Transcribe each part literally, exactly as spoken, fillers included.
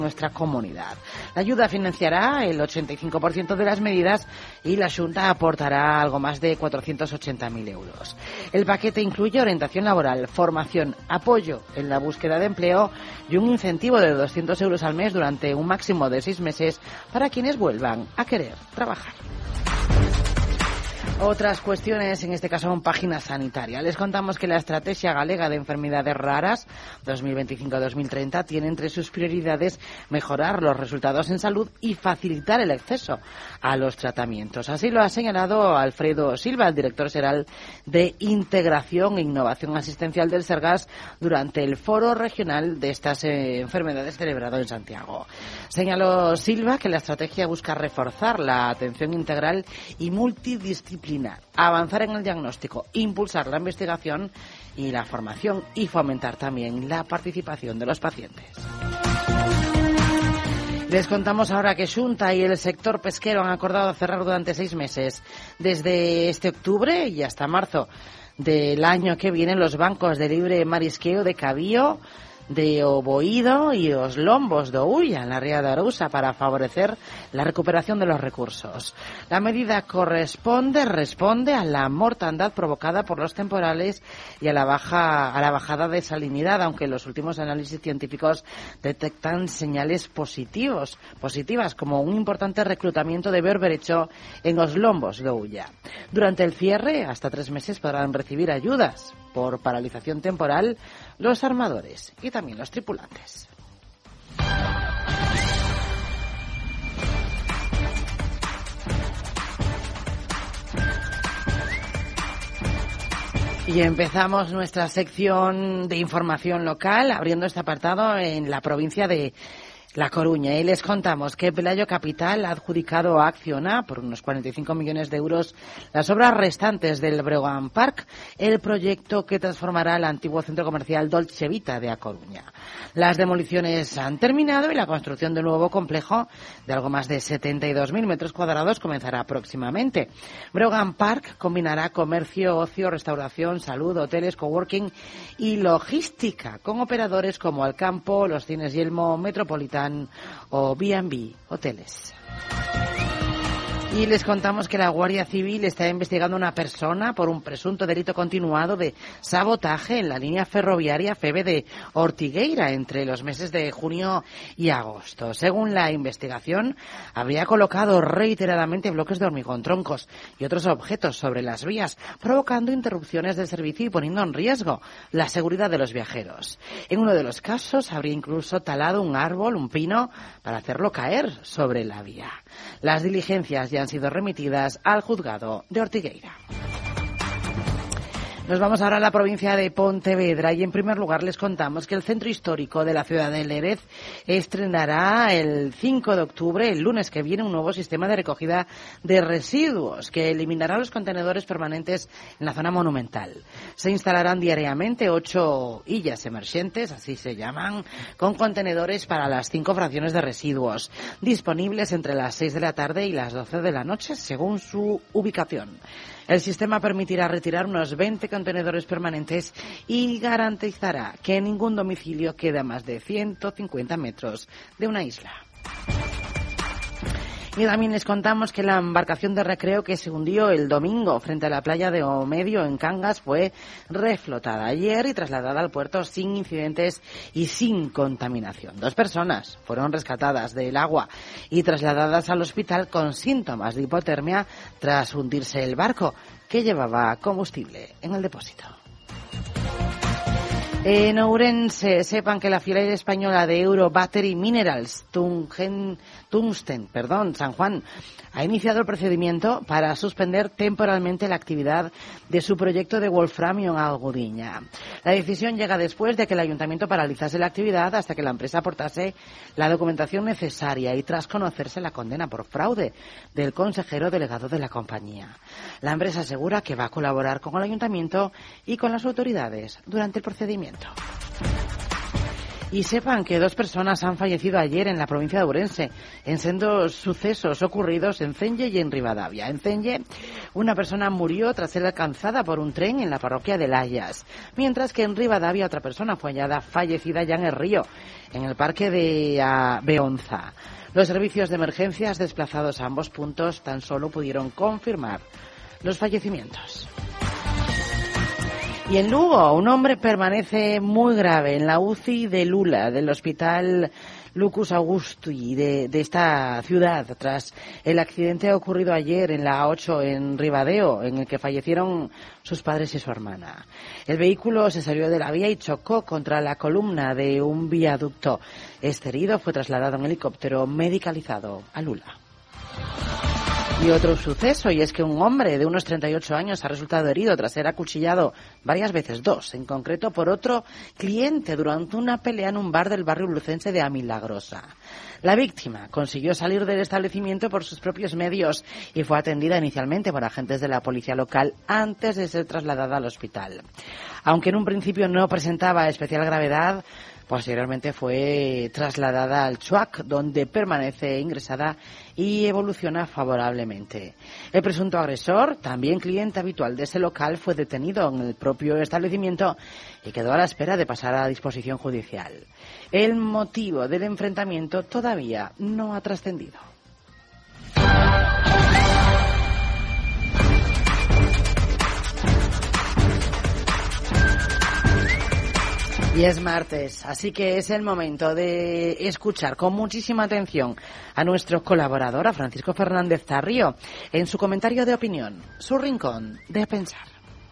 nuestra comunidad. La ayuda financiará el ochenta y cinco por ciento de las medidas y la Xunta aportará algo más de cuatrocientos ochenta mil euros. El paquete incluye orientación laboral, formación, apoyo en la búsqueda de empleo y un incentivo de doscientos euros al mes durante un máximo de seis meses para quienes vuelvan a querer trabajar. Otras cuestiones, en este caso en página sanitaria. Les contamos que la Estrategia Galega de Enfermedades Raras dos mil veinticinco a dos mil treinta tiene entre sus prioridades mejorar los resultados en salud y facilitar el acceso a los tratamientos. Así lo ha señalado Alfredo Silva, el director general de Integración e Innovación Asistencial del Sergas, durante el foro regional de estas eh, enfermedades celebrado en Santiago. Señaló Silva que la estrategia busca reforzar la atención integral y multidisciplinar, avanzar en el diagnóstico, impulsar la investigación y la formación y fomentar también la participación de los pacientes. Les contamos ahora que Xunta y el sector pesquero han acordado cerrar durante seis meses, desde este octubre y hasta marzo del año que viene, los bancos de libre marisqueo de Cabío, de Oboído y os lombos de Oulla en la ría de Arousa para favorecer la recuperación de los recursos. La medida corresponde, responde a la mortandad provocada por los temporales y a la baja, a la bajada de salinidad, aunque los últimos análisis científicos detectan señales positivos, positivas, como un importante reclutamiento de berberecho en os lombos de Oulla. Durante el cierre, hasta tres meses podrán recibir ayudas por paralización temporal los armadores y también los tripulantes. Y empezamos nuestra sección de información local abriendo este apartado en la provincia de La Coruña, y les contamos que Pelayo Capital ha adjudicado a Acciona por unos cuarenta y cinco millones de euros las obras restantes del Breogán Park, el proyecto que transformará el antiguo centro comercial Dolce Vita de A Coruña. Las demoliciones han terminado y la construcción del nuevo complejo de algo más de setenta y dos mil metros cuadrados comenzará próximamente. Breogán Park combinará comercio, ocio, restauración, salud, hoteles, coworking y logística con operadores como Alcampo, los Cines Yelmo, Metropolitano o B and B Hoteles. Y les contamos que la Guardia Civil está investigando a una persona por un presunto delito continuado de sabotaje en la línea ferroviaria Feve de Ortigueira entre los meses de junio y agosto. Según la investigación, habría colocado reiteradamente bloques de hormigón, troncos y otros objetos sobre las vías, provocando interrupciones del servicio y poniendo en riesgo la seguridad de los viajeros. En uno de los casos, habría incluso talado un árbol, un pino, para hacerlo caer sobre la vía. Las diligencias ya han sido remitidas al juzgado de Ortigueira. Nos vamos ahora a la provincia de Pontevedra y en primer lugar les contamos que el centro histórico de la ciudad de Lérez estrenará el cinco de octubre, el lunes que viene, un nuevo sistema de recogida de residuos que eliminará los contenedores permanentes en la zona monumental. Se instalarán diariamente ocho illas emergentes, así se llaman, con contenedores para las cinco fracciones de residuos, disponibles entre las seis de la tarde y las doce de la noche según su ubicación. El sistema permitirá retirar unos veinte contenedores permanentes y garantizará que ningún domicilio quede a más de ciento cincuenta metros de una isla. Y también les contamos que la embarcación de recreo que se hundió el domingo frente a la playa de Omedio en Cangas fue reflotada ayer y trasladada al puerto sin incidentes y sin contaminación. Dos personas fueron rescatadas del agua y trasladadas al hospital con síntomas de hipotermia tras hundirse el barco que llevaba combustible en el depósito. En Ourense, sepan que la filial española de Euro Battery Minerals, Tungen, Tungsten, perdón, San Juan, ha iniciado el procedimiento para suspender temporalmente la actividad de su proyecto de wolframio en Algudiña. La decisión llega después de que el ayuntamiento paralizase la actividad hasta que la empresa aportase la documentación necesaria y tras conocerse la condena por fraude del consejero delegado de la compañía. La empresa asegura que va a colaborar con el ayuntamiento y con las autoridades durante el procedimiento. Y sepan que dos personas han fallecido ayer en la provincia de Ourense, en sendos sucesos ocurridos en Celle y en Rivadavia. En Celle, una persona murió tras ser alcanzada por un tren en la parroquia de Layas, mientras que en Rivadavia otra persona fue hallada fallecida ya en el río, en el parque de uh, Beonza. Los servicios de emergencias desplazados a ambos puntos tan solo pudieron confirmar los fallecimientos. Y en Lugo, un hombre permanece muy grave en la U C I de Lula, del hospital Lucus Augusti de, de esta ciudad, tras el accidente ocurrido ayer en la A ocho en Ribadeo, en el que fallecieron sus padres y su hermana. El vehículo se salió de la vía y chocó contra la columna de un viaducto. Este herido fue trasladado en helicóptero medicalizado a Lula. Y otro suceso, y es que un hombre de unos treinta y ocho años ha resultado herido tras ser acuchillado varias veces, dos, en concreto por otro cliente durante una pelea en un bar del barrio lucense de Amilagrosa. La víctima consiguió salir del establecimiento por sus propios medios y fue atendida inicialmente por agentes de la policía local antes de ser trasladada al hospital. Aunque en un principio no presentaba especial gravedad, posteriormente fue trasladada al Chuac, donde permanece ingresada y evoluciona favorablemente. El presunto agresor, también cliente habitual de ese local, fue detenido en el propio establecimiento y quedó a la espera de pasar a disposición judicial. El motivo del enfrentamiento todavía no ha trascendido. Y es martes, así que es el momento de escuchar con muchísima atención a nuestro colaborador, a Francisco Fernández Tarrío, en su comentario de opinión, su rincón de pensar.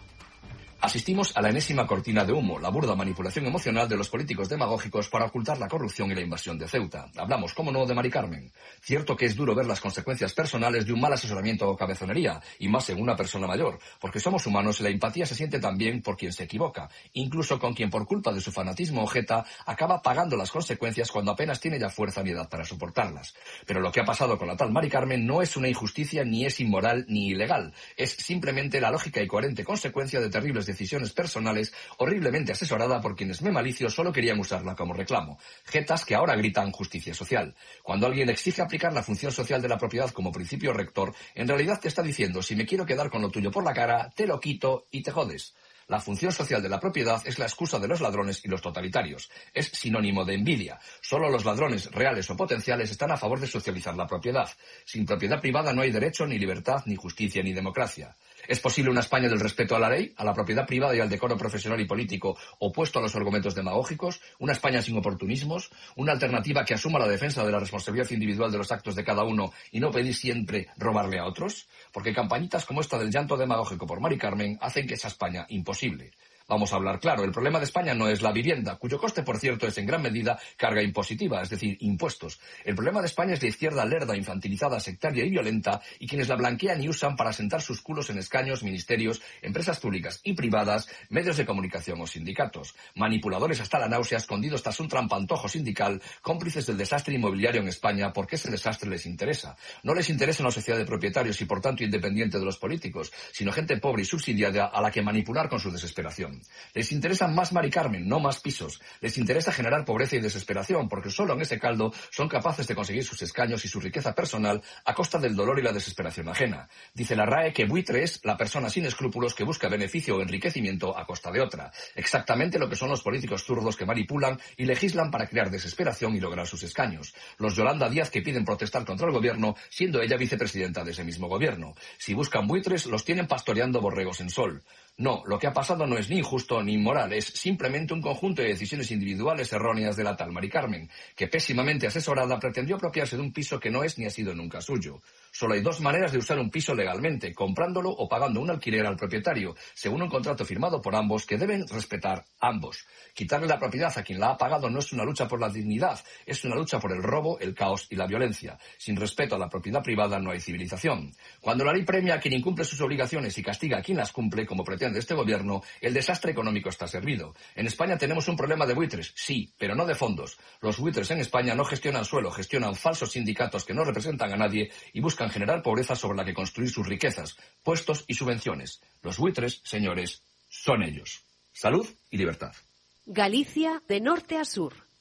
Asistimos a la enésima cortina de humo, la burda manipulación emocional de los políticos demagógicos para ocultar la corrupción y la invasión de Ceuta. Hablamos, cómo no, de Mari Carmen. Cierto que es duro ver las consecuencias personales de un mal asesoramiento o cabezonería, y más en una persona mayor, porque somos humanos y la empatía se siente también por quien se equivoca, incluso con quien por culpa de su fanatismo o jeta acaba pagando las consecuencias cuando apenas tiene ya fuerza ni edad para soportarlas. Pero lo que ha pasado con la tal Mari Carmen no es una injusticia, ni es inmoral, ni ilegal. Es simplemente la lógica y coherente consecuencia de terribles decisiones personales horriblemente asesorada por quienes me malicios solo querían usarla como reclamo. Jetas que ahora gritan justicia social. Cuando alguien exige aplicar la función social de la propiedad como principio rector, en realidad te está diciendo, si me quiero quedar con lo tuyo por la cara, te lo quito y te jodes. La función social de la propiedad es la excusa de los ladrones y los totalitarios. Es sinónimo de envidia. Solo los ladrones reales o potenciales están a favor de socializar la propiedad. Sin propiedad privada no hay derecho, ni libertad, ni justicia, ni democracia. ¿Es posible una España del respeto a la ley, a la propiedad privada y al decoro profesional y político opuesto a los argumentos demagógicos? ¿Una España sin oportunismos? ¿Una alternativa que asuma la defensa de la responsabilidad individual de los actos de cada uno y no pedir siempre robarle a otros? Porque campañitas como esta del llanto demagógico por Mari Carmen hacen que esa España imposible. Vamos a hablar claro, el problema de España no es la vivienda, cuyo coste, por cierto, es en gran medida carga impositiva, es decir, impuestos. El problema de España es la izquierda lerda, infantilizada, sectaria y violenta, y quienes la blanquean y usan para sentar sus culos en escaños, ministerios, empresas públicas y privadas, medios de comunicación o sindicatos. Manipuladores hasta la náusea, escondidos tras un trampantojo sindical, cómplices del desastre inmobiliario en España, porque ese desastre les interesa. No les interesa una sociedad de propietarios y, por tanto, independiente de los políticos, sino gente pobre y subsidiada a la que manipular con su desesperación. Les interesa más Mari Carmen, no más pisos. Les interesa generar pobreza y desesperación, porque solo en ese caldo son capaces de conseguir sus escaños y su riqueza personal a costa del dolor y la desesperación ajena. Dice la R A E que buitre es la persona sin escrúpulos que busca beneficio o enriquecimiento a costa de otra. Exactamente lo que son los políticos zurdos que manipulan y legislan para crear desesperación y lograr sus escaños. Los Yolanda Díaz que piden protestar contra el gobierno, siendo ella vicepresidenta de ese mismo gobierno. Si buscan buitres, los tienen pastoreando borregos en sol. No, lo que ha pasado no es ni injusto ni inmoral, es simplemente un conjunto de decisiones individuales erróneas de la tal Mari Carmen, que pésimamente asesorada pretendió apropiarse de un piso que no es ni ha sido nunca suyo. Solo hay dos maneras de usar un piso legalmente, comprándolo o pagando un alquiler al propietario, según un contrato firmado por ambos que deben respetar ambos. Quitarle la propiedad a quien la ha pagado no es una lucha por la dignidad, es una lucha por el robo, el caos y la violencia. Sin respeto a la propiedad privada no hay civilización. Cuando la ley premia a quien incumple sus obligaciones y castiga a quien las cumple, como pretende de este gobierno, el desastre económico está servido. En España tenemos un problema de buitres, sí, pero no de fondos. Los buitres en España no gestionan suelo, gestionan falsos sindicatos que no representan a nadie y buscan generar pobreza sobre la que construir sus riquezas, puestos y subvenciones. Los buitres, señores, son ellos. Salud y libertad. Galicia de norte a sur,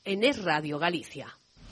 en Es Radio Galicia.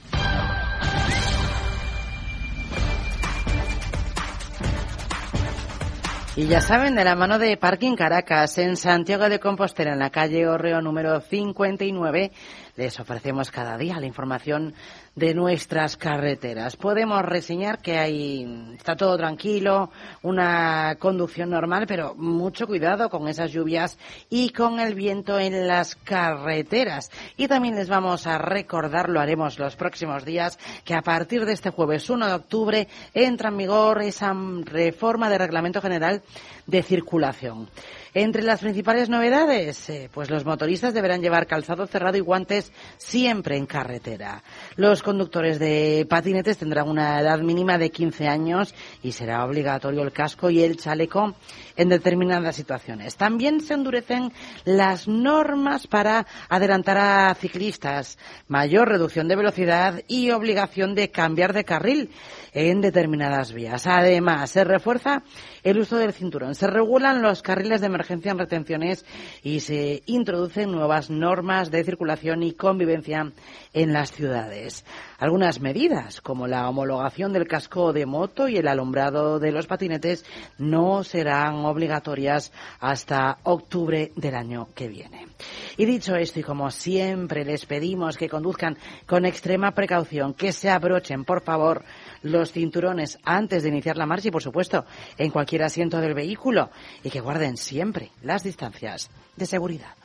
Y ya saben, de la mano de Parking Caracas, en Santiago de Compostela, en la calle Orreo número cincuenta y nueve, les ofrecemos cada día la información de nuestras carreteras. Podemos reseñar que hay, está todo tranquilo, una conducción normal, pero mucho cuidado con esas lluvias y con el viento en las carreteras. Y también les vamos a recordar, lo haremos los próximos días, que a partir de este jueves uno de octubre entra en vigor esa reforma de Reglamento General de Circulación. Entre las principales novedades, eh, pues los motoristas deberán llevar calzado cerrado y guantes siempre en carretera. Los conductores de patinetes tendrán una edad mínima de quince años y será obligatorio el casco y el chaleco en determinadas situaciones. También se endurecen las normas para adelantar a ciclistas, mayor reducción de velocidad y obligación de cambiar de carril en determinadas vías. Además, se refuerza el uso del cinturón, se regulan los carriles de emergencia en retenciones y se introducen nuevas normas de circulación y convivencia en las ciudades. Algunas medidas, como la homologación del casco de moto y el alumbrado de los patinetes, no serán obligatorias hasta octubre del año que viene. Y dicho esto, y como siempre les pedimos que conduzcan con extrema precaución, que se abrochen, por favor, los cinturones antes de iniciar la marcha y, por supuesto, en cualquier asiento del vehículo, y que guarden siempre las distancias de seguridad.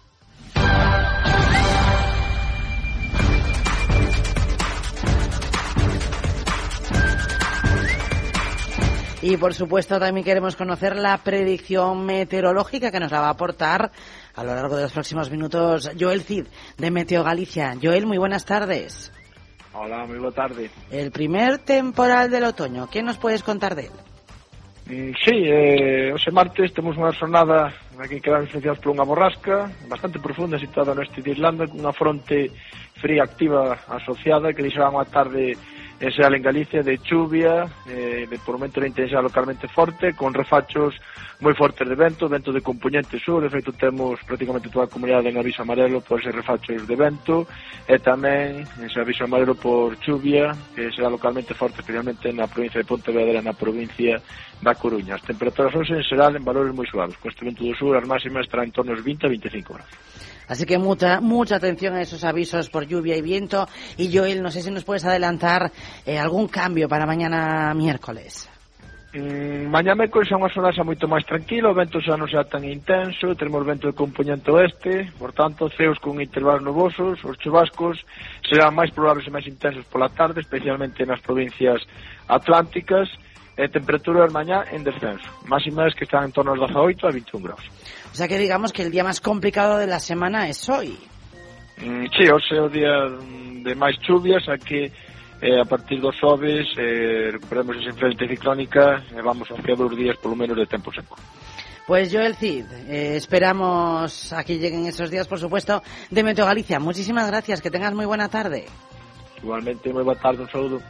Y, por supuesto, también queremos conocer la predicción meteorológica que nos la va a aportar a lo largo de los próximos minutos Joel Cid, de Meteo Galicia. Joel, muy buenas tardes. Hola, muy boa tarde. El primer temporal del otoño, ¿qué nos puedes contar de él? Mm, sí, eh, hoxe martes temos unha xornada aquí que quedan influenciados por unha borrasca bastante profunda situada no este de Irlanda, cunha fronte fría activa asociada que deixará unha tarde en xeral en Galicia de chuvia, eh, de por momento de intensidade localmente forte, con refachos moi fortes de vento, vento de componente sur. De feito temos prácticamente toda a comunidade en aviso amarelo por ese refachos de vento, e tamén ese aviso amarelo por chuvia, que será localmente forte, especialmente na provincia de Pontevedra e na provincia da Coruña. As temperaturas hoxe en xeral en valores moi suaves, con este vento do sur as máximas estarán en torno aos vinte a veinticinco grados. Así que mucha mucha atención a esos avisos por lluvia y viento. Y Joel, no sé si nos puedes adelantar eh, algún cambio para mañana miércoles. Mm, mañá mércoles é unha xornada moito máis tranquila, o vento xa non xa tan intenso, teremos vento de componente oeste, por tanto, ceos con intervalos nubosos, os chubascos serán máis probables e máis intensos pola tarde, especialmente nas provincias atlánticas, e temperaturas mañá en descenso, máximas que están en torno aos dezaoito a veintiún grados. O sea que digamos que el día más complicado de la semana es hoy. Mm, sí, hoxe é o día de máis chuvias, aquí eh, a partir dos xoves eh, recuperamos esa influencia ciclónica e vamos hacia dos días polo menos de tempo seco. Pues Joel Cid, eh, esperamos a que lleguen esos días, por supuesto, de Meteo Galicia. Muchísimas gracias, que tengas muy buena tarde. Igualmente, moi boa tarde, un saúdo.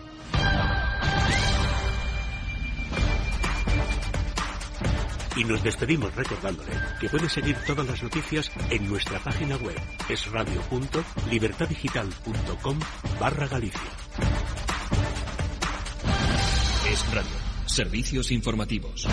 Y nos despedimos recordándole que puede seguir todas las noticias en nuestra página web esradio punto libertadigital punto com barra Galicia. Es Radio, servicios informativos.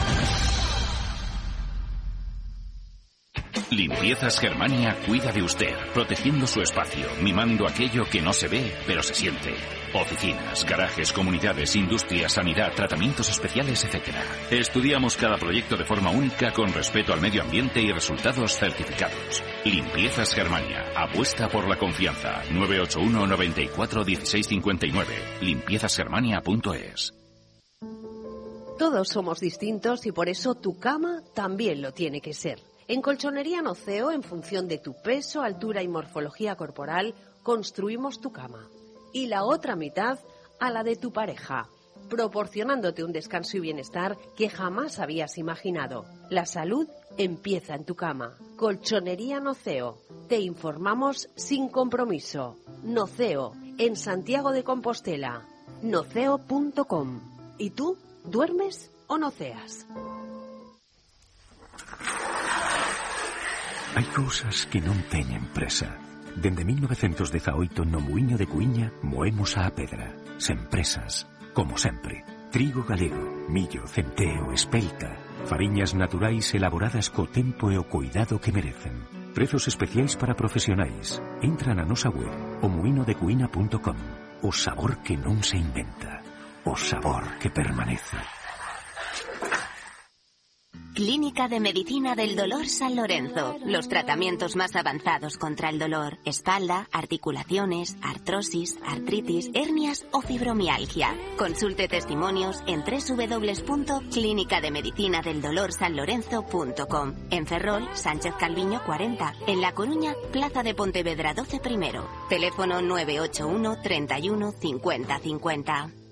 Limpiezas Germania cuida de usted, protegiendo su espacio, mimando aquello que no se ve, pero se siente. Oficinas, garajes, comunidades, industria, sanidad, tratamientos especiales, etcétera. Estudiamos cada proyecto de forma única con respeto al medio ambiente y resultados certificados. Limpiezas Germania, apuesta por la confianza. nueve ocho uno, noventa y cuatro, dieciséis cincuenta y nueve. limpiezas germania punto es. Todos somos distintos y por eso tu cama también lo tiene que ser. En Colchonería Noceo, en función de tu peso, altura y morfología corporal, construimos tu cama. Y la otra mitad a la de tu pareja, proporcionándote un descanso y bienestar que jamás habías imaginado. La salud empieza en tu cama. Colchonería Noceo. Te informamos sin compromiso. Noceo, en Santiago de Compostela. noceo punto com. ¿Y tú, duermes o noceas? Hai cousas que non teñen presa. Dende mil novecientos dezaoito no Muiño de Cuíña moemos a pedra. Sen presas, como sempre. Trigo galego, millo, centeo, espelta. Fariñas naturais elaboradas co tempo e o cuidado que merecen. Prezos especiais para profesionais. Entra na nosa web o muino de cuína punto com. O sabor que non se inventa. O sabor que permanece. Clínica de Medicina del Dolor San Lorenzo. Los tratamientos más avanzados contra el dolor. Espalda, articulaciones, artrosis, artritis, hernias o fibromialgia. Consulte testimonios en doble u doble u doble u punto clínica de medicina del dolor san lorenzo punto com. En Ferrol, Sánchez Calviño cuarenta. En La Coruña, Plaza de Pontevedra doce primero. Teléfono nueve ocho uno, treinta y uno, cincuenta, cincuenta.